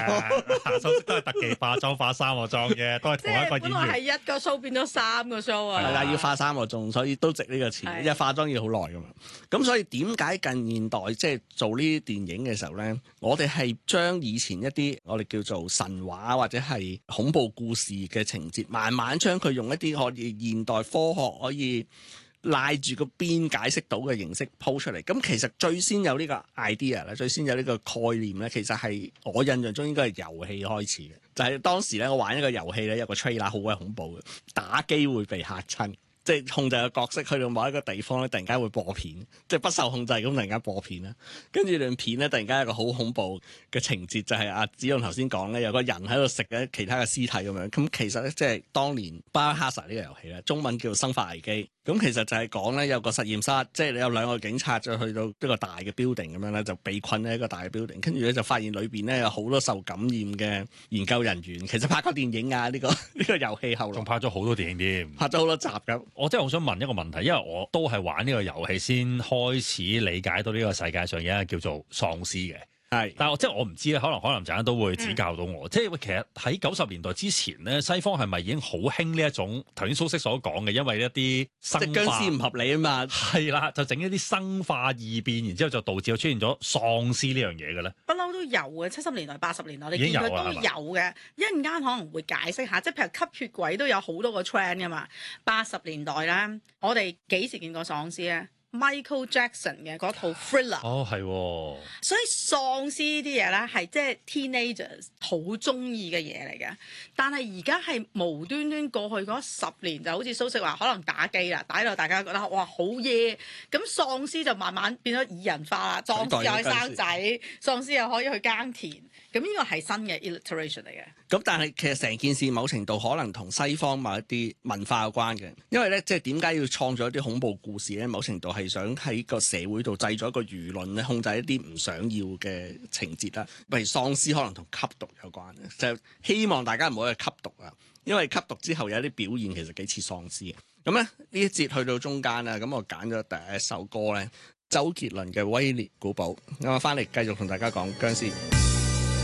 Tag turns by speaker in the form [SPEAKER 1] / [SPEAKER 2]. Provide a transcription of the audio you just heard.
[SPEAKER 1] 修飾都係特技化妝化3個鐘嘅，都係同一個
[SPEAKER 2] 本
[SPEAKER 1] 演員。
[SPEAKER 2] 來係一個 show 變咗3個 show 啊！
[SPEAKER 3] 係啦，要化3個鐘，所以都值呢個錢，因為化妝要好耐噶嘛。咁所以點解近現代即係做呢啲電影嘅時候咧，我哋係將以前一啲我哋叫做神話或者係恐怖故事嘅情節，慢慢將佢用一啲可以現代科學可以賴住個邊解釋到嘅形式鋪出嚟。咁其實最先有呢個 idea 咧，最先有呢個概念咧，其實係我印象中應該係遊戲開始嘅。就係當時咧，我玩一個遊戲咧，有個 trailer 好鬼恐怖嘅，打機會被嚇親。即係控制個角色去到某一個地方咧，突然間會播片，即係不受控制咁突然間播片啦。跟住段片咧，突然間有個好恐怖嘅情節，就係阿子勇頭先講咧，有個人喺度食緊其他嘅屍體咁樣。咁其實咧，即係當年《Biohazard》呢個遊戲咧，中文叫做《生化危機》。咁其實就係講咧，有個實驗室，即係你有2個警察就去到一個大嘅 building 咁樣咧，就被困喺一個大嘅 building，跟住咧就發現裏邊咧有好多受感染嘅研究人員。其實拍過電影啊，呢個遊戲後來
[SPEAKER 1] 仲拍咗好多電影添，
[SPEAKER 3] 拍咗好多集咁。
[SPEAKER 1] 我真係好想問一個問題，因為我都係玩呢個遊戲先開始理解到呢個世界上有一個叫做喪屍嘅。
[SPEAKER 3] 係，
[SPEAKER 1] 但係即係我唔知咧，可能陣間都會指教到我。即係其實喺90年代之前咧，西方係咪已經好興呢一種頭先蘇軾所講嘅，因為一啲生化
[SPEAKER 3] 即係殭屍唔合理啊嘛，
[SPEAKER 1] 係啦，就整一啲生化異變，然之後就導致出現咗喪屍呢樣嘢嘅咧。
[SPEAKER 2] 不嬲都有嘅，70年代、80年代你
[SPEAKER 1] 已經有
[SPEAKER 2] 見佢都
[SPEAKER 1] 啦
[SPEAKER 2] 有嘅。一陣間可能會解釋下，即係譬如吸血鬼都有好多個 trend 噶嘛。80年代啦，我哋幾時見過喪屍咧？Michael Jackson 嘅嗰套 Thriller，
[SPEAKER 1] 哦係喎，
[SPEAKER 2] 所以喪屍呢啲嘢咧係即係 teenagers 好中意嘅嘢嚟嘅，但係而家係無端端過去嗰10年，就好似蘇軾話，可能打機啦，打到大家覺得哇好嘢，咁喪屍就慢慢變咗擬人化啦，喪屍又可以生仔，喪屍又可以去耕田，咁呢個係新嘅 illustration 嚟嘅。
[SPEAKER 3] 咁但係其實成件事某程度可能同西方某一啲文化有關嘅，因為咧即係點解要創造一啲恐怖故事咧？某程度係想喺個社會度製造一個輿論咧，控制一啲唔想要嘅情節啦。譬如喪屍可能同吸毒有關嘅，就希望大家唔好去吸毒啊，因為吸毒之後有一啲表現其實幾似喪屍嘅。咁咧呢一節去到中間啦，咁我揀咗第一首歌咧，周杰倫嘅《威廉古堡》。咁我翻嚟繼續同大家講殭屍。